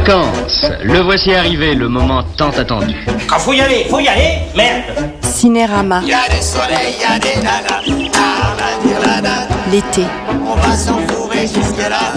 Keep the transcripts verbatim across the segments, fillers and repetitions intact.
vacances. Le voici arrivé, le moment tant attendu. Quand faut y aller, faut y aller, merde. Cinérama. Y a des soleils, y a des nanas. L'été. On va s'enfourrer jusque-là.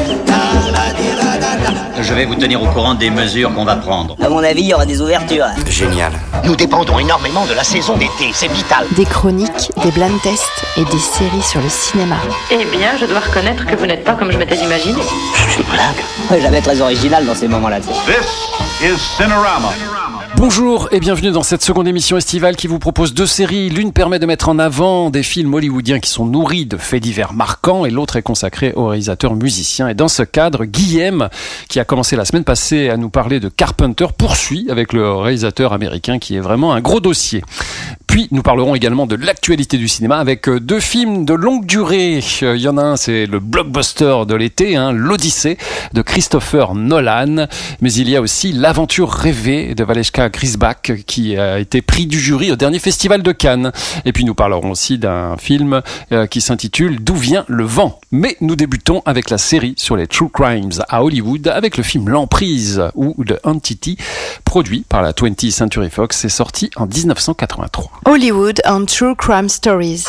Je vais vous tenir au courant des mesures qu'on va prendre. À mon avis, il y aura des ouvertures. Génial. Nous dépendons énormément de la saison d'été, c'est vital. Des chroniques, des blind tests et des séries sur le cinéma. Eh bien, je dois reconnaître que vous n'êtes pas comme je m'étais imaginé. C'est une blague. Jamais très original dans ces moments-là. This is Cinerama. Bonjour et bienvenue dans cette seconde émission estivale qui vous propose deux séries. L'une permet de mettre en avant des films hollywoodiens qui sont nourris de faits divers marquants et l'autre est consacrée aux réalisateurs musiciens. Et dans ce cadre, Guillaume, qui a commencé la semaine passée à nous parler de Carpenter, poursuit avec le réalisateur américain qui est vraiment un gros dossier. Puis nous parlerons également de l'actualité du cinéma avec deux films de longue durée. Il y en a un, c'est le blockbuster de l'été, hein, l'Odyssée de Christopher Nolan. Mais il y a aussi L'aventure rêvée de Valeshka Grisbach qui a été prix du jury au dernier festival de Cannes. Et puis nous parlerons aussi d'un film euh, qui s'intitule D'où vient le vent. Mais nous débutons avec la série sur les True Crimes à Hollywood avec le film L'Emprise ou The Entity, produit par la twentieth Century Fox et sorti en dix-neuf cent quatre-vingt-trois. Hollywood and True Crime Stories.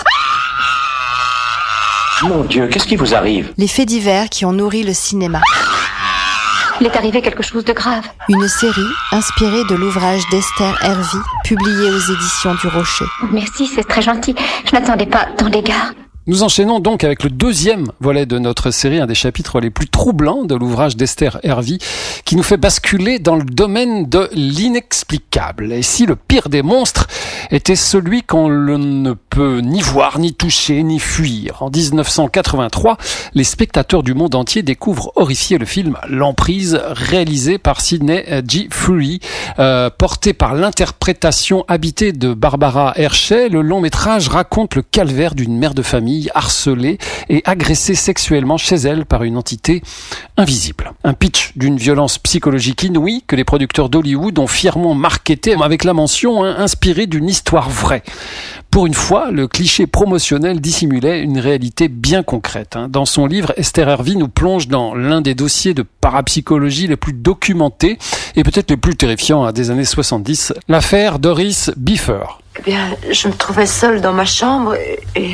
Mon Dieu, qu'est-ce qui vous arrive? Les faits divers qui ont nourri le cinéma. Il est arrivé quelque chose de grave. Une série inspirée de l'ouvrage d'Esther Hervey, publié aux éditions du Rocher. Merci, c'est très gentil. Je n'attendais pas tant d'égards. Nous enchaînons donc avec le deuxième volet de notre série, un des chapitres les plus troublants de l'ouvrage d'Esther Hervey, qui nous fait basculer dans le domaine de l'inexplicable. Et si le pire des monstres était celui qu'on ne peut ni voir, ni toucher, ni fuir. En dix-neuf cent quatre-vingt-trois, les spectateurs du monde entier découvrent horrifiés le film L'Emprise, réalisé par Sidney G. Furie, euh, porté par l'interprétation habitée de Barbara Hershey. Le long métrage raconte le calvaire d'une mère de famille harcelée et agressée sexuellement chez elle par une entité invisible. Un pitch d'une violence psychologique inouïe que les producteurs d'Hollywood ont fièrement marketé avec la mention hein, inspirée d'une histoire vraie. Pour une fois, le cliché promotionnel dissimulait une réalité bien concrète. Dans son livre, Esther Hervey nous plonge dans l'un des dossiers de parapsychologie les plus documentés et peut-être les plus terrifiants des années soixante-dix, l'affaire Doris Biffer. Eh bien, je me trouvais seule dans ma chambre et... et...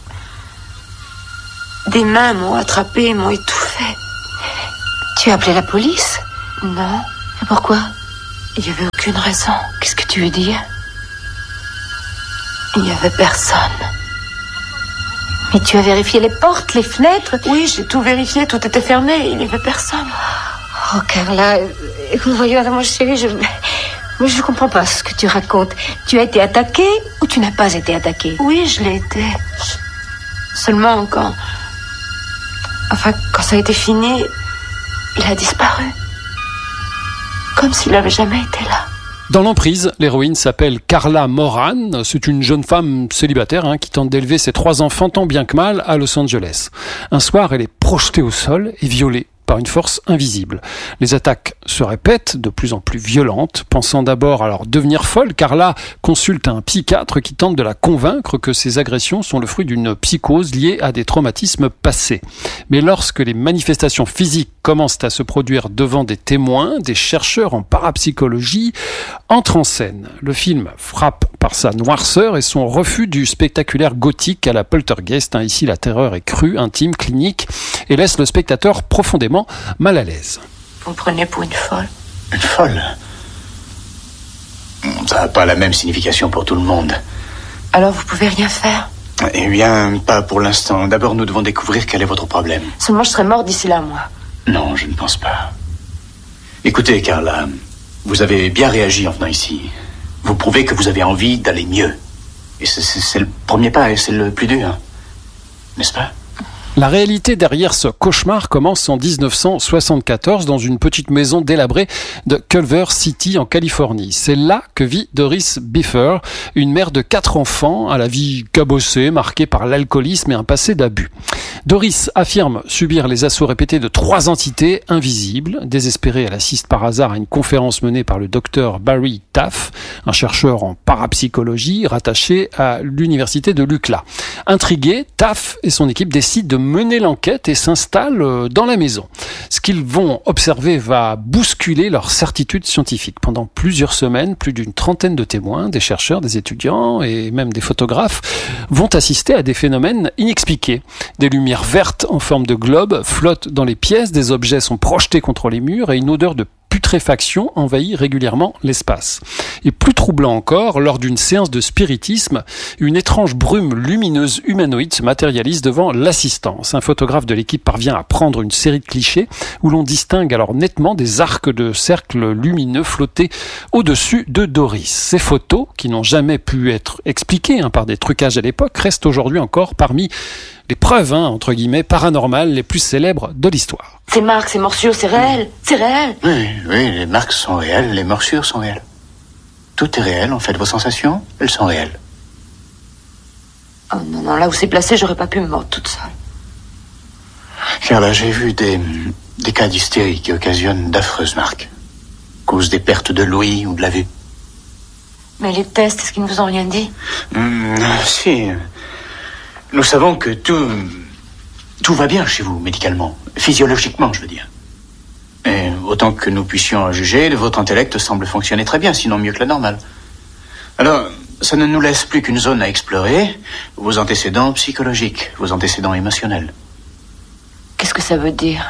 des mains m'ont attrapée et m'ont étouffée. Tu as appelé la police? Non. Et pourquoi? Il n'y avait aucune raison. Qu'est-ce que tu veux dire? Il n'y avait personne. Mais tu as vérifié les portes, les fenêtres? Oui, j'ai tout vérifié, tout était fermé, il n'y avait personne. Oh, Carla, écoute, voyons, mon chéri, je... Moi, je ne comprends pas ce que tu racontes. Tu as été attaquée ou tu n'as pas été attaquée? Oui, je l'ai été. Seulement quand... Enfin, quand ça a été fini, il a disparu. Comme s'il n'avait jamais été là. Dans L'Emprise, l'héroïne s'appelle Carla Moran. C'est une jeune femme célibataire hein, qui tente d'élever ses trois enfants tant bien que mal à Los Angeles. Un soir, elle est projetée au sol et violée par une force invisible. Les attaques se répètent, de plus en plus violentes. Pensant d'abord à leur devenir folle, Carla consulte un psychiatre qui tente de la convaincre que ces agressions sont le fruit d'une psychose liée à des traumatismes passés. Mais lorsque les manifestations physiques commencent à se produire devant des témoins, des chercheurs en parapsychologie entrent en scène. Le film frappe par sa noirceur et son refus du spectaculaire gothique à la Poltergeist. Ici, la terreur est crue, intime, clinique et laisse le spectateur profondément mal à l'aise. Vous me prenez pour une folle. Une folle? Ça n'a pas la même signification pour tout le monde. Alors vous pouvez rien faire? Eh bien, pas pour l'instant. D'abord, nous devons découvrir quel est votre problème. Seulement, je serai mort d'ici là, moi. Non, je ne pense pas. Écoutez, Carla, vous avez bien réagi en venant ici. Vous prouvez que vous avez envie d'aller mieux. Et c'est, c'est, c'est le premier pas et c'est le plus dur. N'est-ce pas? La réalité derrière ce cauchemar commence en dix-neuf cent soixante-quatorze dans une petite maison délabrée de Culver City en Californie. C'est là que vit Doris Biffer, une mère de quatre enfants à la vie cabossée, marquée par l'alcoolisme et un passé d'abus. Doris affirme subir les assauts répétés de trois entités invisibles. Désespérée, elle assiste par hasard à une conférence menée par le docteur Barry Taff, un chercheur en parapsychologie rattaché à l'université de l'U C L A. Intrigué, Taff et son équipe décident de mener l'enquête et s'installent dans la maison. Ce qu'ils vont observer va bousculer leurs certitudes scientifiques. Pendant plusieurs semaines, plus d'une trentaine de témoins, des chercheurs, des étudiants et même des photographes vont assister à des phénomènes inexpliqués. Des lumières vertes en forme de globe flottent dans les pièces, des objets sont projetés contre les murs et une odeur de putréfaction envahit régulièrement l'espace. Et plus troublant encore, lors d'une séance de spiritisme, une étrange brume lumineuse humanoïde se matérialise devant l'assistance. Un photographe de l'équipe parvient à prendre une série de clichés où l'on distingue alors nettement des arcs de cercles lumineux flottés au-dessus de Doris. Ces photos, qui n'ont jamais pu être expliquées hein, par des trucages à l'époque, restent aujourd'hui encore parmi les preuves, hein, entre guillemets, paranormales les plus célèbres de l'histoire. Ces marques, ces morsures, c'est réel, c'est réel. Oui, oui, les marques sont réelles, les morsures sont réelles. Tout est réel, en fait. Vos sensations, elles sont réelles. Oh non, non, là où c'est placé, j'aurais pas pu me mordre toute seule. Car là, j'ai vu des, des cas d'hystérie qui occasionnent d'affreuses marques. Cause des pertes de l'ouïe ou de la vue. Mais les tests, est-ce qu'ils ne vous ont rien dit? Hum, si. Nous savons que tout... Tout va bien chez vous, médicalement. Physiologiquement, je veux dire. Et autant que nous puissions en juger, votre intellect semble fonctionner très bien, sinon mieux que la normale. Alors, ça ne nous laisse plus qu'une zone à explorer, vos antécédents psychologiques, vos antécédents émotionnels. Qu'est-ce que ça veut dire?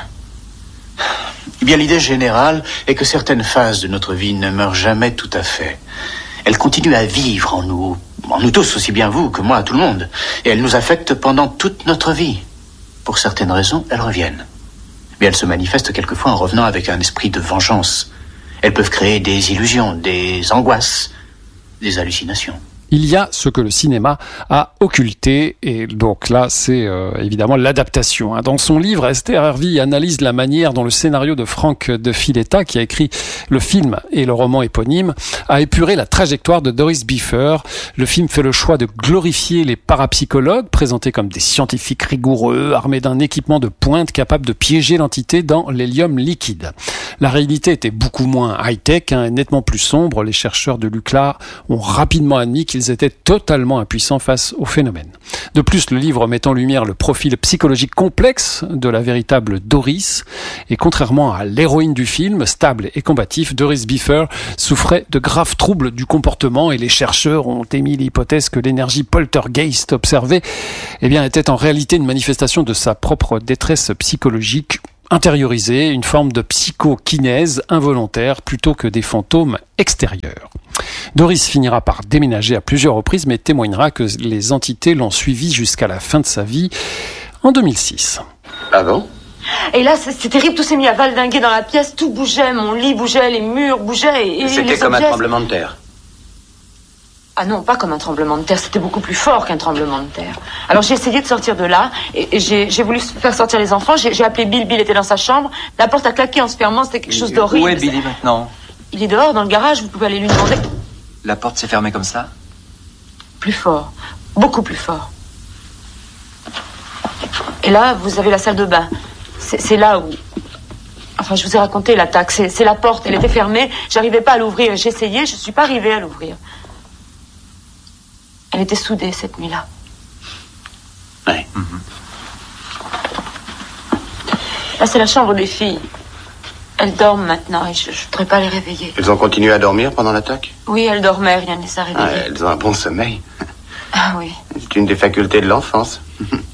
Eh bien, l'idée générale est que certaines phases de notre vie ne meurent jamais tout à fait. Elles continuent à vivre en nous, en nous tous, aussi bien vous que moi, tout le monde. Et elles nous affectent pendant toute notre vie. Pour certaines raisons, elles reviennent. Mais elles se manifestent quelquefois en revenant avec un esprit de vengeance. Elles peuvent créer des illusions, des angoisses, des hallucinations. Il y a ce que le cinéma a occulté, et donc là, c'est euh, évidemment l'adaptation. Hein. Dans son livre, Esther Hervey analyse la manière dont le scénario de Frank de Filetta, qui a écrit le film et le roman éponyme, a épuré la trajectoire de Doris Biffer. Le film fait le choix de glorifier les parapsychologues, présentés comme des scientifiques rigoureux, armés d'un équipement de pointe capable de piéger l'entité dans l'hélium liquide. La réalité était beaucoup moins high-tech, hein, nettement plus sombre. Les chercheurs de l'U C L A ont rapidement admis qu'ils étaient totalement impuissants face au phénomène. De plus, le livre met en lumière le profil psychologique complexe de la véritable Doris. Et contrairement à l'héroïne du film, stable et combatif, Doris Biffer souffrait de graves troubles du comportement et les chercheurs ont émis l'hypothèse que l'énergie poltergeist observée eh bien, était en réalité une manifestation de sa propre détresse psychologique intériorisée, une forme de psychokinèse involontaire plutôt que des fantômes extérieurs. Doris finira par déménager à plusieurs reprises, mais témoignera que les entités l'ont suivi jusqu'à la fin de sa vie en deux mille six. Ah bon? Et là, c'est, c'est terrible, tout s'est mis à valdinguer dans la pièce, tout bougeait, mon lit bougeait, les murs bougeaient. Et, et C'était les comme objets... un tremblement de terre. Ah non, pas comme un tremblement de terre, c'était beaucoup plus fort qu'un tremblement de terre. Alors j'ai essayé de sortir de là, et, et j'ai, j'ai voulu faire sortir les enfants, j'ai, j'ai appelé Bill, Bill était dans sa chambre, la porte a claqué en se fermant, c'était quelque chose d'horrible. Où est Billy maintenant? Il est dehors, dans le garage, vous pouvez aller lui demander. La porte s'est fermée comme ça? Plus fort, beaucoup plus fort. Et là, vous avez la salle de bain. C'est, c'est là où... Enfin, je vous ai raconté l'attaque, c'est, c'est la porte, elle était fermée, j'arrivais pas à l'ouvrir, j'ai essayé, je suis pas arrivée à l'ouvrir. Elle était soudée cette nuit-là. Oui. Mm-hmm. Là, c'est la chambre des filles. Elles dorment maintenant et je ne voudrais pas les réveiller. Elles ont continué à dormir pendant l'attaque? Oui, elles dormaient, rien ne les a réveillées. Ah, elles ont un bon sommeil. Ah oui. C'est une des facultés de l'enfance.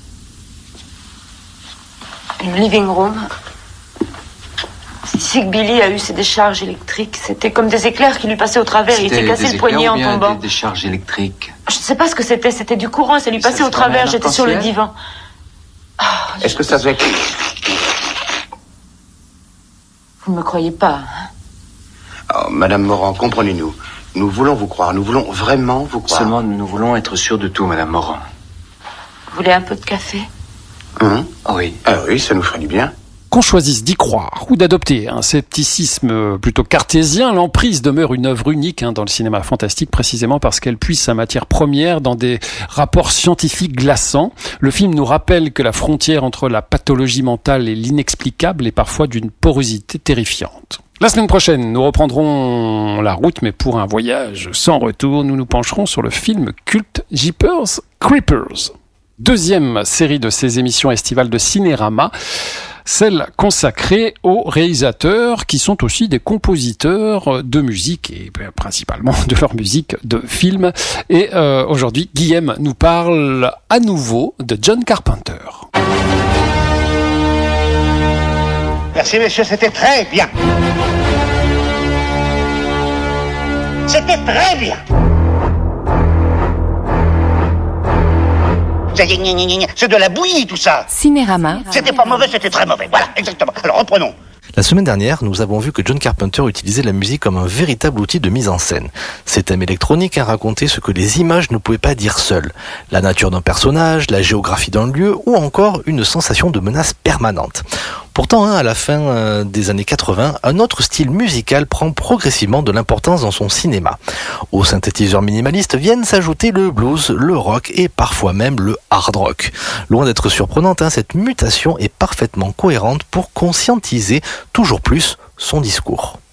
Le living room. C'est ici que Billy a eu ses décharges électriques. C'était comme des éclairs qui lui passaient au travers. Il s'est cassé le poignet en tombant. Des décharges électriques. Je ne sais pas ce que c'était. C'était du courant. Ça lui passait au travers. J'étais sur le divan. Oh, Est-ce que ça fait... Vous ne me croyez pas, hein? Oh, Madame Morand, comprenez-nous. Nous voulons vous croire. Nous voulons vraiment vous croire. Seulement, nous voulons être sûrs de tout, Madame Morand. Vous voulez un peu de café? Hum? Oui. Ah oui, ça nous ferait du bien. Qu'on choisisse d'y croire ou d'adopter un scepticisme plutôt cartésien, l'emprise demeure une œuvre unique hein, dans le cinéma fantastique, précisément parce qu'elle puise sa matière première dans des rapports scientifiques glaçants. Le film nous rappelle que la frontière entre la pathologie mentale et l'inexplicable est parfois d'une porosité terrifiante. La semaine prochaine, nous reprendrons la route, mais pour un voyage sans retour, nous nous pencherons sur le film culte Jeepers Creepers. deuxième série de ces émissions estivales de Cinérama, celle consacrée aux réalisateurs qui sont aussi des compositeurs de musique et principalement de leur musique de film. Et euh, aujourd'hui, Guillaume nous parle à nouveau de John Carpenter. Merci messieurs, c'était très bien. C'était très bien. C'est de la bouillie tout ça. Cinérama. C'était pas mauvais, c'était très mauvais. Voilà, exactement. Alors reprenons. La semaine dernière, nous avons vu que John Carpenter utilisait la musique comme un véritable outil de mise en scène. Ses thèmes électroniques racontaient ce que les images ne pouvaient pas dire seules. La nature d'un personnage, la géographie d'un lieu ou encore une sensation de menace permanente. Pourtant, hein, à la fin euh, des années quatre-vingts, un autre style musical prend progressivement de l'importance dans son cinéma. Aux synthétiseurs minimalistes viennent s'ajouter le blues, le rock et parfois même le hard rock. Loin d'être surprenante, hein, cette mutation est parfaitement cohérente pour conscientiser toujours plus son discours.